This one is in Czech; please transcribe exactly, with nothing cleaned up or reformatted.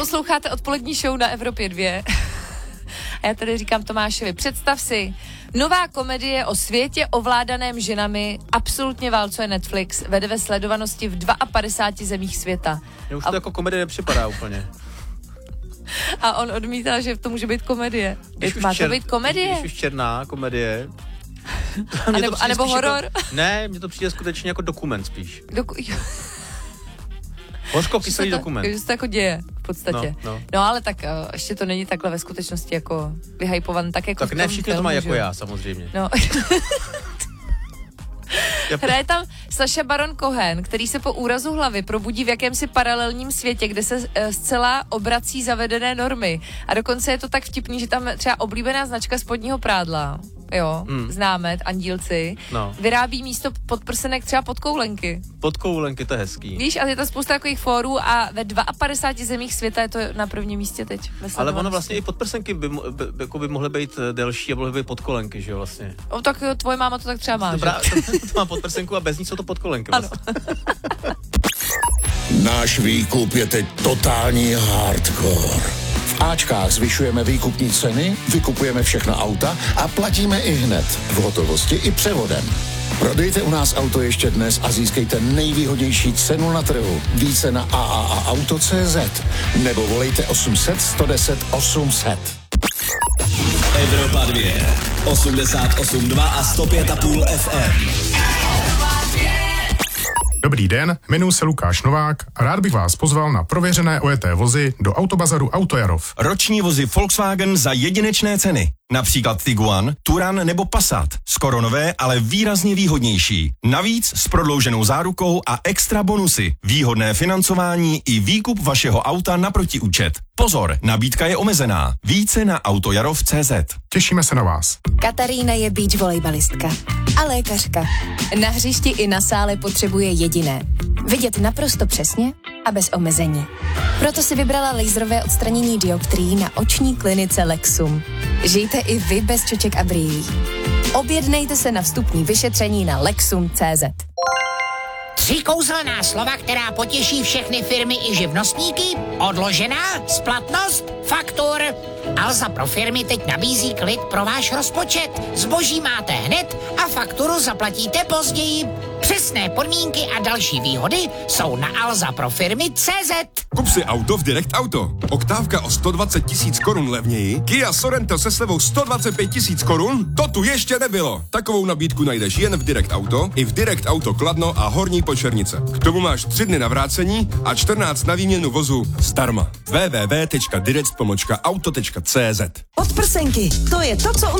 Posloucháte odpolední show na Evropě dva. A já tady říkám Tomášovi, představ si, nová komedie o světě ovládaném ženami absolutně válcuje Netflix, vede ve sledovanosti v padesát dva zemích světa. Mně už a... to jako komedie nepřipadá úplně. A on odmítal, že to může být komedie. Když Má čer... to být komedie? Když už černá komedie. A nebo, a nebo horor? Jako... Ne, mně to přijde skutečně jako dokument spíš. Doku... Hořko-kyselý to, dokument. Že se to jako děje v podstatě. No, no. no ale tak uh, ještě to není takhle ve skutečnosti jako vyhypované. Tak, jako tak ne všichni to mají jako já, samozřejmě. No. Hraje tam Sacha Baron Cohen, který se po úrazu hlavy probudí v jakémsi paralelním světě, kde se uh, zcela obrací zavedené normy. A dokonce je to tak vtipný, že tam třeba oblíbená značka spodního prádla, jo, hmm. známe, Andílci, no. vyrábí místo podprsenek třeba podkoulenky. Podkoulenky, to je hezký. Víš, ale je to spousta takových fórů a ve padesáti dvou zemích světa je to na prvním místě teď. Ale ono vlastně i podprsenky by, by, by, by mohly být delší a mohly být podkolenky, že jo, vlastně. O, tak tvoje máma to tak třeba má, Dobrá, to, to má podprsenku a bez ní jsou to podkolenky vlastně. Náš výkup je teď totální hardcore. V Ačkách zvyšujeme výkupní ceny, vykupujeme všechna auta a platíme i hned, v hotovosti i převodem. Prodejte u nás auto ještě dnes a získejte nejvýhodnější cenu na trhu. Více na a a a auto tečka cé zet nebo volejte osm set, sto deset, osm set. Evropa dva, osmdesát osm dva a sto pět a půl F M. Dobrý den, jmenuji se Lukáš Novák a rád bych vás pozval na prověřené ojeté vozy do autobazaru Autojarov. Roční vozy Volkswagen za jedinečné ceny. Například Tiguan, Touran nebo Passat. Skoro nové, ale výrazně výhodnější. Navíc s prodlouženou zárukou a extra bonusy. Výhodné financování i výkup vašeho auta na protiúčet. Pozor, nabídka je omezená. Více na autojarov tečka cé zet. Těšíme se na vás. Katarína je beach volejbalistka a lékařka. Na hřišti i na sále potřebuje jediné. Vidět naprosto přesně a bez omezení. Proto si vybrala laserové odstranění dioptrií na oční klinice Lexum. Žijte i vy bez čoček a brýlí. Objednejte se na vstupní vyšetření na lexum tečka cé zet. Tři kouzelná slova, která potěší všechny firmy i živnostníky. Odložená, splatnost, faktur. Alza pro firmy teď nabízí klid pro váš rozpočet. Zboží máte hned a fakturu zaplatíte později. Přesné podmínky a další výhody jsou na alza pro firmy tečka cé zet. Kup si auto v Direct Auto. Oktávka o sto dvacet tisíc korun levněji, Kia Sorento se slevou sto dvacet pět tisíc korun, to tu ještě nebylo. Takovou nabídku najdeš jen v Direct Auto, i v Direct Auto Kladno a Horní Počernice. K tomu máš tři dny na vrácení a čtrnáct na výměnu vozu zdarma. w w w tečka direct pomlčka auto tečka cé zet. Podprsenky, to je to, co